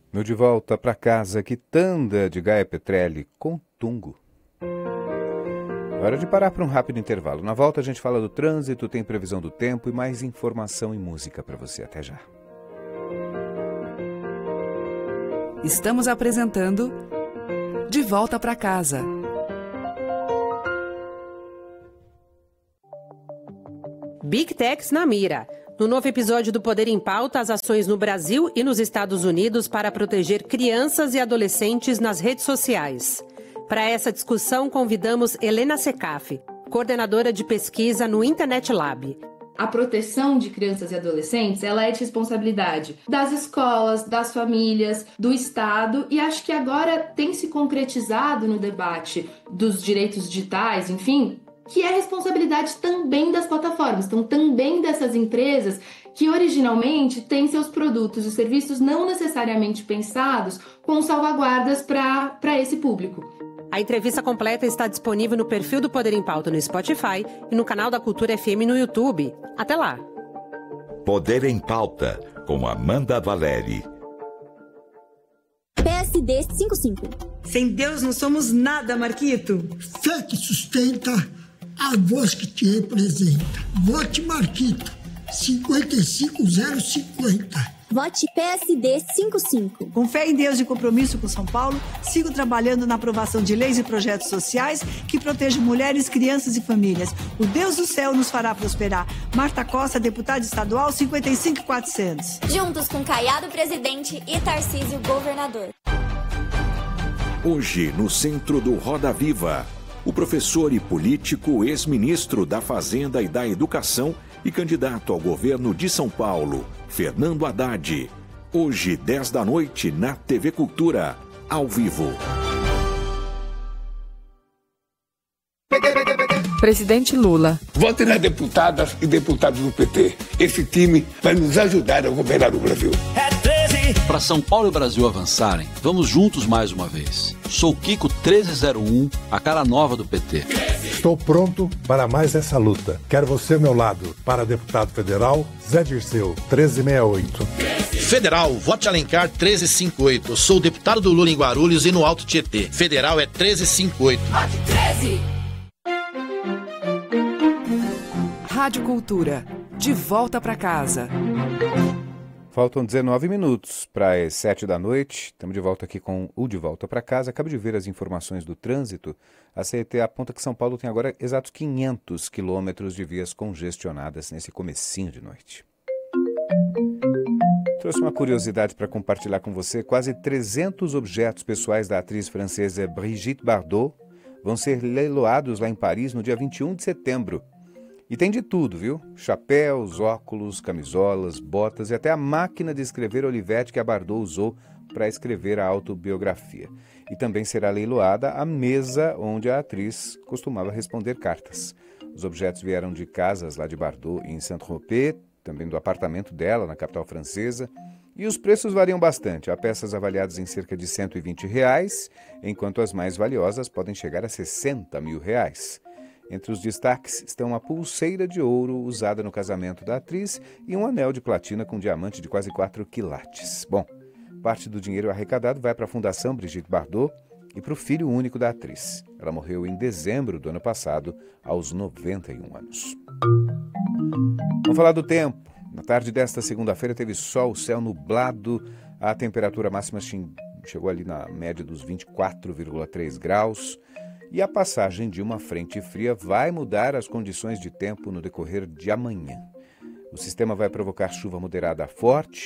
No De Volta para Casa, Quitanda de Gaia Petrelli com Tungo. Hora de parar para um rápido intervalo. Na volta a gente fala do trânsito, tem previsão do tempo e mais informação e música para você. Até já. Estamos apresentando De Volta para Casa. Big Techs na mira. No novo episódio do Poder em Pauta, as ações no Brasil e nos Estados Unidos para proteger crianças e adolescentes nas redes sociais. Para essa discussão, convidamos Helena Secaf, coordenadora de pesquisa no Internet Lab. A proteção de crianças e adolescentes, ela é de responsabilidade das escolas, das famílias, do Estado, e acho que agora tem se concretizado no debate dos direitos digitais, enfim, que é responsabilidade também das plataformas, então também dessas empresas que originalmente têm seus produtos e serviços não necessariamente pensados com salvaguardas para esse público. A entrevista completa está disponível no perfil do Poder em Pauta no Spotify e no canal da Cultura FM no YouTube. Até lá! Poder em Pauta, com Amanda Valeri. PSD 55. Sem Deus não somos nada, Marquito. Fé que sustenta, a voz que te representa. Vote Marquito, 55050. Vote PSD 55. Com fé em Deus e compromisso com São Paulo, sigo trabalhando na aprovação de leis e projetos sociais que protejam mulheres, crianças e famílias. O Deus do céu nos fará prosperar. Marta Costa, deputada estadual, 55400. Juntos com Caiado, presidente, e Tarcísio, governador. Hoje, no centro do Roda Viva, o professor e político ex-ministro da Fazenda e da Educação e candidato ao governo de São Paulo, Fernando Haddad. Hoje, 10 da noite, na TV Cultura, ao vivo. Presidente Lula. Vote nas deputadas e deputados do PT. Esse time vai nos ajudar a governar o Brasil. Para São Paulo e Brasil avançarem, vamos juntos mais uma vez. Sou Kiko 1301, a cara nova do PT. Estou pronto para mais essa luta. Quero você ao meu lado. Para deputado federal, Zé Dirceu, 1368. Federal, vote Alencar 1358. Sou deputado do Lula em Guarulhos e no Alto Tietê. Federal é 1358. Vote 13. Rádio Cultura. De volta para casa. Faltam 19 minutos para as 7 da noite. Estamos de volta aqui com o De Volta para Casa. Acabo de ver as informações do trânsito. A CET aponta que São Paulo tem agora exatos 500 quilômetros de vias congestionadas nesse comecinho de noite. Trouxe uma curiosidade para compartilhar com você. Quase 300 objetos pessoais da atriz francesa Brigitte Bardot vão ser leiloados lá em Paris no dia 21 de setembro. E tem de tudo, viu? Chapéus, óculos, camisolas, botas e até a máquina de escrever Olivetti que a Bardot usou para escrever a autobiografia. E também será leiloada a mesa onde a atriz costumava responder cartas. Os objetos vieram de casas lá de Bardot em Saint-Tropez, também do apartamento dela na capital francesa. E os preços variam bastante. Há peças avaliadas em cerca de R$120, enquanto as mais valiosas podem chegar a R$60 mil. Entre os destaques estão a pulseira de ouro usada no casamento da atriz e um anel de platina com diamante de quase 4 quilates. Bom, parte do dinheiro arrecadado vai para a Fundação Brigitte Bardot e para o filho único da atriz. Ela morreu em dezembro do ano passado, aos 91 anos. Vamos falar do tempo. Na tarde desta segunda-feira teve sol, céu nublado, a temperatura máxima chegou ali na média dos 24,3 graus. E a passagem de uma frente fria vai mudar as condições de tempo no decorrer de amanhã. O sistema vai provocar chuva moderada a forte,